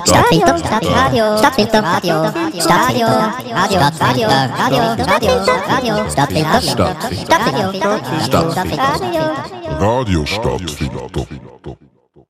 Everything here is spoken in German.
Stadtfilter, Radio, Stadtfilter, Radio, Stadtfilter, Radio, Radio, Radio, Stadtfilter, Stadtfilter, Radio, Stadtfilter. Radio Stadtfilter.